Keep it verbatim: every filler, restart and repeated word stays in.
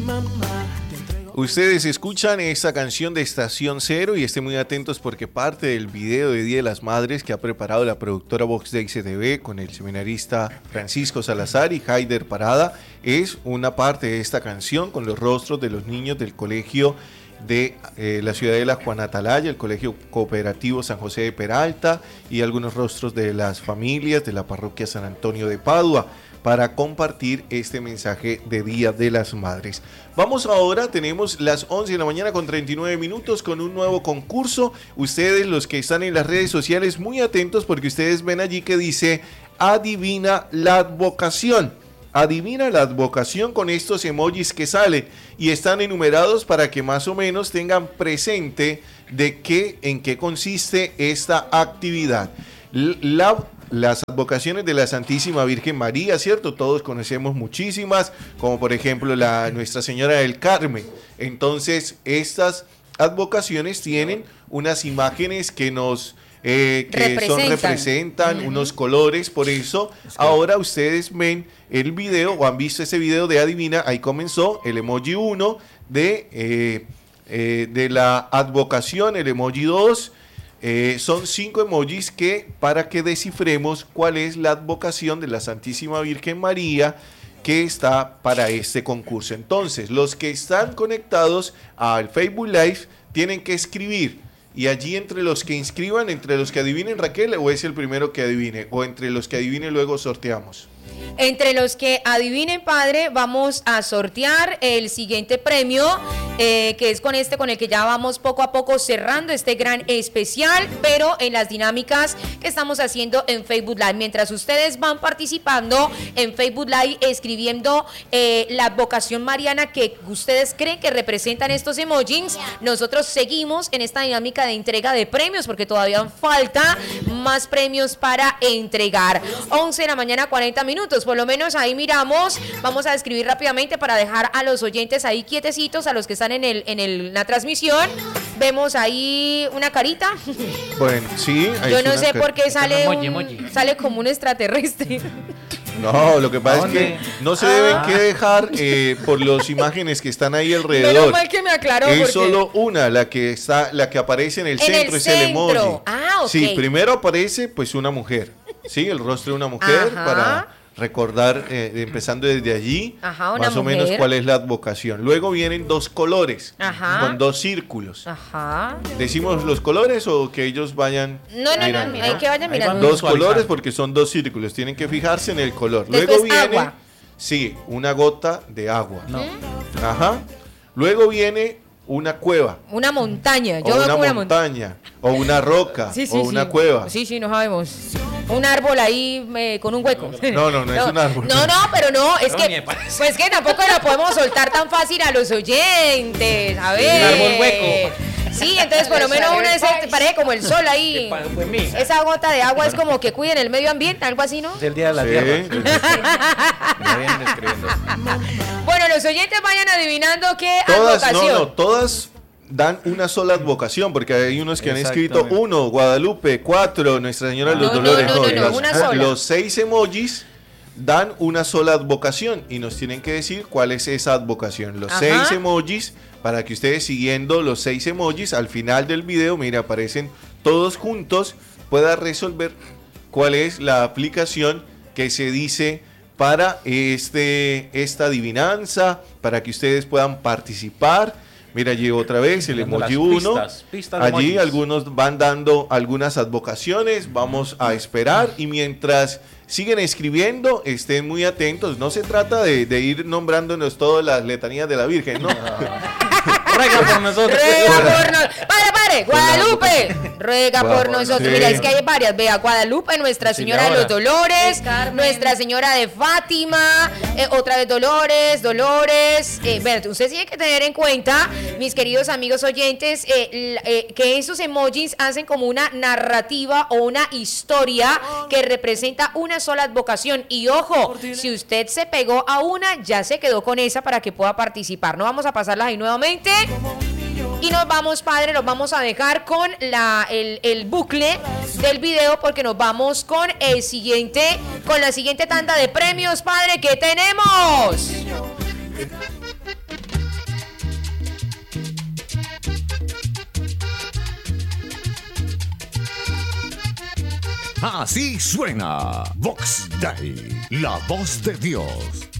Ustedes escuchan esta canción de Estación Cero y estén muy atentos porque parte del video de Día de las Madres que ha preparado la productora Vox de I C T V con el seminarista Francisco Salazar y Haider Parada es una parte de esta canción con los rostros de los niños del colegio de eh, la Ciudadela Juan Atalaya, el Colegio Cooperativo San José de Peralta y algunos rostros de las familias de la parroquia San Antonio de Padua para compartir este mensaje de Día de las Madres. Vamos ahora, tenemos las once de la mañana con treinta y nueve minutos con un nuevo concurso. Ustedes, los que están en las redes sociales, muy atentos porque ustedes ven allí que dice adivina la advocación. Adivina la advocación con estos emojis que salen y están enumerados para que más o menos tengan presente de qué, en qué consiste esta actividad. La Las advocaciones de la Santísima Virgen María, ¿cierto? Todos conocemos muchísimas, como por ejemplo la Nuestra Señora del Carmen. Entonces, estas advocaciones tienen unas imágenes que nos eh, que representan. son representan uh-huh. unos colores. Por eso, es que... ahora ustedes ven el video o han visto ese video de Adivina. Ahí comenzó el emoji uno de, eh, eh, de la advocación, el emoji dos. Eh, son cinco emojis que para que descifremos cuál es la advocación de la Santísima Virgen María que está para este concurso. Entonces, los que están conectados al Facebook Live tienen que escribir y allí entre los que inscriban, entre los que adivinen, Raquel, o es el primero que adivine, o entre los que adivinen luego sorteamos. Entre los que adivinen, padre, vamos a sortear el siguiente premio, eh, que es con este con el que ya vamos poco a poco cerrando este gran especial, pero en las dinámicas que estamos haciendo en Facebook Live. Mientras ustedes van participando en Facebook Live, escribiendo eh, la advocación mariana que ustedes creen que representan estos emojis, nosotros seguimos en esta dinámica de entrega de premios, porque todavía falta más premios para entregar. once de la mañana, cuarenta minutos. Por lo menos ahí miramos, vamos a escribir rápidamente para dejar a los oyentes ahí quietecitos, a los que están en el en el, la transmisión. Vemos ahí una carita. Bueno, sí. Yo no sé por qué sale un, sale como un extraterrestre. No, lo que pasa es que no se deben ah. que dejar eh, por las imágenes que están ahí alrededor. Menos mal que me aclaró. Es porque... solo una, la que está, la que aparece en el en centro, el es centro. el emoji. Ah, ok. Sí, primero aparece pues una mujer, sí, el rostro de una mujer. Ajá. Para recordar, eh, empezando desde allí, Ajá, más o mujer. menos cuál es la advocación. Luego vienen dos colores, Ajá. con dos círculos. Ajá. ¿Decimos los colores o que ellos vayan No, no, mirando, no, hay ¿no? que vayan mirando. Dos colores porque son dos círculos, tienen que fijarse en el color. Después Luego viene, agua. sí, una gota de agua. No. Ajá. Luego viene una cueva. Una montaña. Yo o una, una montaña. O una roca. Sí, sí, o sí. una cueva. Sí, sí, no sabemos. Un árbol ahí eh, con un hueco. No, no, no, no es un árbol. No, no, pero no, es no, que pues que tampoco lo podemos soltar tan fácil a los oyentes. A ver. Un árbol hueco. Sí, entonces por lo menos uno ese parece como el sol ahí. Esa gota de agua es como que cuiden el medio ambiente, algo así, ¿no? Es el día de la sí, tierra. Me vienen escribiendo. Bueno, los oyentes vayan adivinando qué todas, advocación. No, no, todas dan una sola advocación, porque hay unos que han escrito uno, Guadalupe, cuatro, Nuestra Señora de los no, Dolores. No, no, no, no, los, una sola. Los seis emojis dan una sola advocación y nos tienen que decir cuál es esa advocación. Los Ajá. seis emojis, para que ustedes siguiendo los seis emojis, al final del video, mira, aparecen todos juntos, pueda resolver cuál es la aplicación que se dice para este, esta adivinanza, para que ustedes puedan participar. Mira, allí otra vez el emoji uno. Allí emojis. Algunos van dando algunas advocaciones. Vamos a esperar y mientras siguen escribiendo, estén muy atentos. No se trata de, de ir nombrándonos todas las letanías de la Virgen, ¿no? Ruega por nosotros. Ruega por nosotros. Pare, pare, Guadalupe. Ruega por nosotros. Mira, es que hay varias. Vea, Guadalupe, Nuestra Señora de los Dolores, Nuestra Señora de Fátima, eh, otra vez Dolores, Dolores. Eh, bueno, ustedes tienen que tener en cuenta, mis queridos amigos oyentes, eh, eh, que esos emojis hacen como una narrativa o una historia que representa una sola advocación. Y ojo, si usted se pegó a una, ya se quedó con esa para que pueda participar. No vamos a pasarlas ahí nuevamente. Y nos vamos, padre, nos vamos a dejar con la, el, el bucle del video porque nos vamos con el siguiente, con la siguiente tanda de premios, padre, que tenemos. Así suena Vox Day, la voz de Dios.